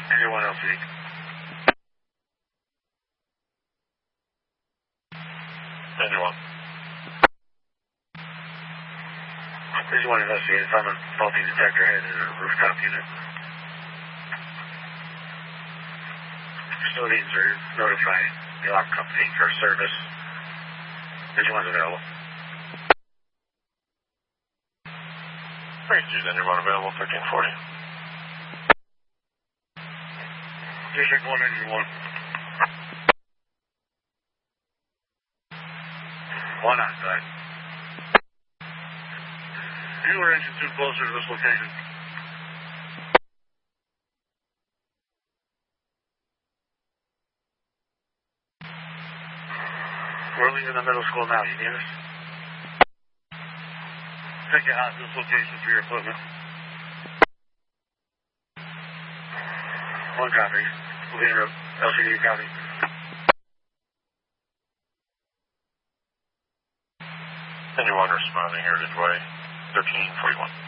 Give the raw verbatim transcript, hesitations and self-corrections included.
Engine one L C D. Engine one. Engine one investigated. Found a faulty detector head in a rooftop unit. Custodians are notifying the alarm company for service. Engine one's available. Rangers, engine one available, thirteen forty. District one, engine one. One on site. You or engine two closer to this location? We're leaving the middle school now. You need us? Take you out to this location for your equipment. One copy. We'll be in room. L C D copy. Engine one responding, Heritage Way, thirteen forty-one.